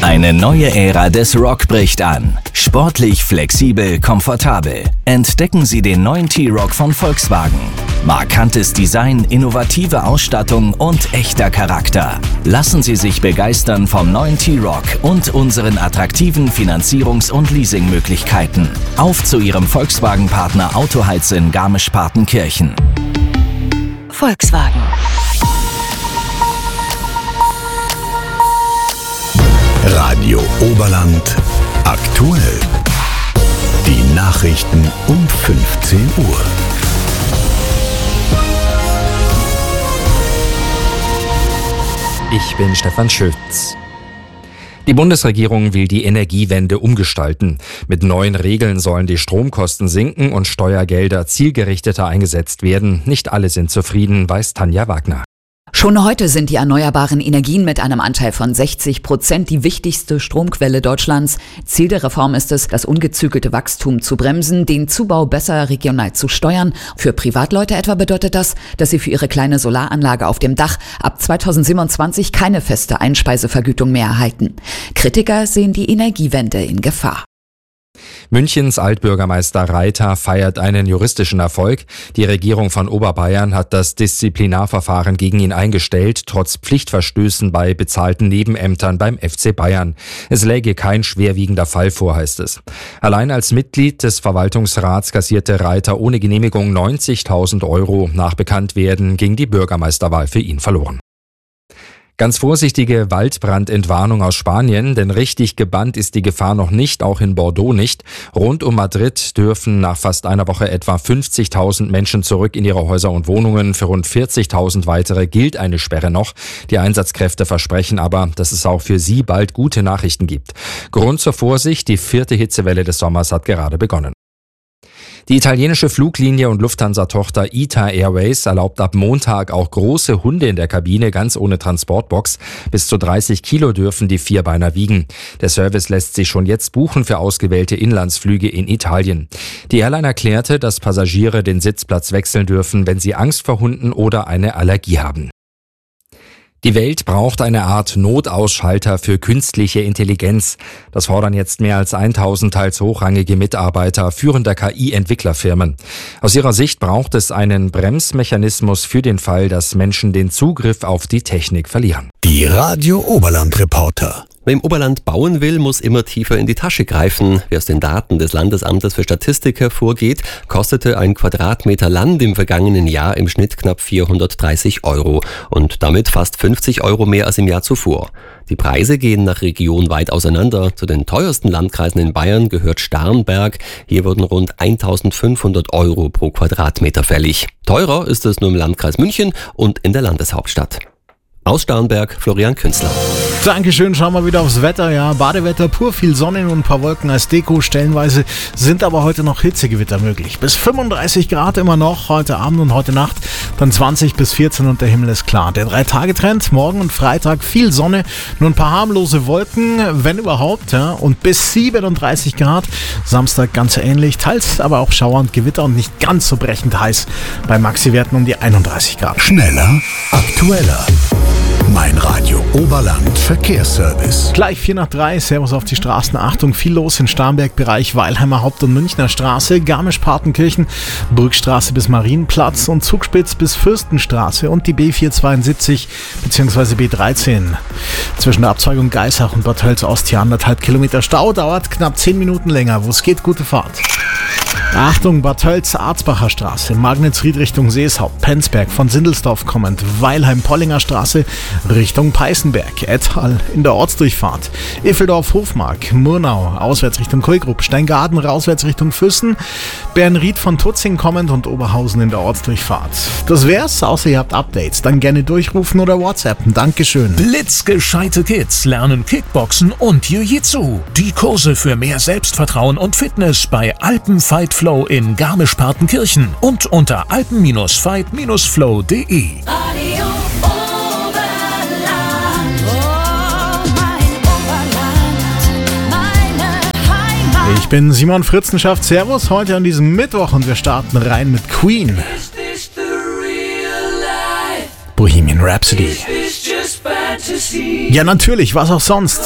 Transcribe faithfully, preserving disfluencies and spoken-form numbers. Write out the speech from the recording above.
Eine neue Ära des Rock bricht an. Sportlich, flexibel, komfortabel. Entdecken Sie den neuen T-Roc von Volkswagen. Markantes Design, innovative Ausstattung und echter Charakter. Lassen Sie sich begeistern vom neuen T-Roc und unseren attraktiven Finanzierungs- und Leasingmöglichkeiten. Auf zu Ihrem Volkswagen-Partner Autoheiz in Garmisch-Partenkirchen. Volkswagen. Radio Oberland aktuell. Die Nachrichten um fünfzehn Uhr. Ich bin Stefan Schütz. Die Bundesregierung will die Energiewende umgestalten. Mit neuen Regeln sollen die Stromkosten sinken und Steuergelder zielgerichteter eingesetzt werden. Nicht alle sind zufrieden, weiß Tanja Wagner. Schon heute sind die erneuerbaren Energien mit einem Anteil von sechzig Prozent die wichtigste Stromquelle Deutschlands. Ziel der Reform ist es, das ungezügelte Wachstum zu bremsen, den Zubau besser regional zu steuern. Für Privatleute etwa bedeutet das, dass sie für ihre kleine Solaranlage auf dem Dach ab zweitausendsiebenundzwanzig keine feste Einspeisevergütung mehr erhalten. Kritiker sehen die Energiewende in Gefahr. Münchens Altbürgermeister Reiter feiert einen juristischen Erfolg. Die Regierung von Oberbayern hat das Disziplinarverfahren gegen ihn eingestellt, trotz Pflichtverstößen bei bezahlten Nebenämtern beim F C Bayern. Es läge kein schwerwiegender Fall vor, heißt es. Allein als Mitglied des Verwaltungsrats kassierte Reiter ohne Genehmigung neunzigtausend Euro. Nach Bekanntwerden ging die Bürgermeisterwahl für ihn verloren. Ganz vorsichtige Waldbrandentwarnung aus Spanien, denn richtig gebannt ist die Gefahr noch nicht, auch in Bordeaux nicht. Rund um Madrid dürfen nach fast einer Woche etwa fünfzigtausend Menschen zurück in ihre Häuser und Wohnungen. Für rund vierzigtausend weitere gilt eine Sperre noch. Die Einsatzkräfte versprechen aber, dass es auch für sie bald gute Nachrichten gibt. Grund zur Vorsicht, die vierte Hitzewelle des Sommers hat gerade begonnen. Die italienische Fluglinie und Lufthansa-Tochter I T A Airways erlaubt ab Montag auch große Hunde in der Kabine, ganz ohne Transportbox. Bis zu dreißig Kilo dürfen die Vierbeiner wiegen. Der Service lässt sich schon jetzt buchen für ausgewählte Inlandsflüge in Italien. Die Airline erklärte, dass Passagiere den Sitzplatz wechseln dürfen, wenn sie Angst vor Hunden oder eine Allergie haben. Die Welt braucht eine Art Notausschalter für künstliche Intelligenz. Das fordern jetzt mehr als tausend teils hochrangige Mitarbeiter führender K I-Entwicklerfirmen. Aus ihrer Sicht braucht es einen Bremsmechanismus für den Fall, dass Menschen den Zugriff auf die Technik verlieren. Die Radio Oberland Reporter. Wer im Oberland bauen will, muss immer tiefer in die Tasche greifen. Wie aus den Daten des Landesamtes für Statistik hervorgeht, kostete ein Quadratmeter Land im vergangenen Jahr im Schnitt knapp vierhundertdreißig Euro und damit fast fünfzig Euro mehr als im Jahr zuvor. Die Preise gehen nach Region weit auseinander. Zu den teuersten Landkreisen in Bayern gehört Starnberg. Hier wurden rund eintausendfünfhundert Euro pro Quadratmeter fällig. Teurer ist es nur im Landkreis München und in der Landeshauptstadt. Aus Starnberg, Florian Künstler. Dankeschön, schauen wir wieder aufs Wetter. Ja, Badewetter pur, viel Sonne und ein paar Wolken als Deko. Stellenweise sind aber heute noch Hitzegewitter möglich. Bis fünfunddreißig Grad immer noch, heute Abend und heute Nacht. Dann zwanzig bis vierzehn und der Himmel ist klar. Der Drei-Tage-Trend, morgen und Freitag viel Sonne, nur ein paar harmlose Wolken, wenn überhaupt. Ja, und bis siebenunddreißig Grad. Samstag ganz ähnlich, teils aber auch Schauer und Gewitter und nicht ganz so brechend heiß. Bei Maxi-Werten um die einunddreißig Grad. Schneller, aktueller. Mein Radio Oberland Verkehrsservice. Gleich vier nach drei, Servus auf die Straßen. Achtung, viel los in Starnberg-Bereich, Weilheimer Haupt- und Münchner Straße, Garmisch-Partenkirchen, Brückstraße bis Marienplatz und Zugspitz bis Fürstenstraße und die B vierhundertzweiundsiebzig bzw. B dreizehn. Zwischen der Abzweigung Geisach und Bad Tölz-Ost hier anderthalb Kilometer Stau, dauert knapp zehn Minuten länger. Wo es geht, gute Fahrt. Achtung, Bad Tölz-Arzbacher Straße, Magnetsried Richtung Seeshaupt, Penzberg von Sindelsdorf kommend, Weilheim-Pollinger Straße Richtung Peißenberg, Ettal in der Ortsdurchfahrt, Iffeldorf-Hofmark, Murnau, auswärts Richtung Kolgrupp, Steingaden, rauswärts Richtung Füssen, Bernried von Tutzing kommend und Oberhausen in der Ortsdurchfahrt. Das wär's, außer ihr habt Updates, dann gerne durchrufen oder WhatsAppen. Dankeschön. Blitzgescheite Kids lernen Kickboxen und Jiu-Jitsu. Die Kurse für mehr Selbstvertrauen und Fitness bei Alpenfight Flow in Garmisch-Partenkirchen und unter alpen fight flow punkt de. Ich bin Simon Fritzenschaft. Servus heute an diesem Mittwoch und wir starten rein mit Queen. Bohemian Rhapsody. Ja, natürlich, was auch sonst.